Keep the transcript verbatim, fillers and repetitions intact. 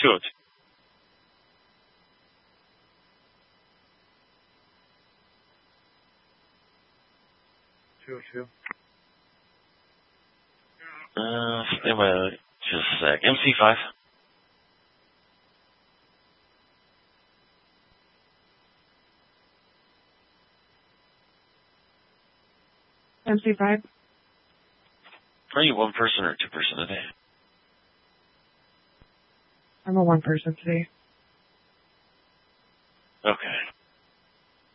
two oh two. two oh two. Uh, stand by just a sec. M C five. M C five. Are you one person or two person today? I'm a one person today. Okay.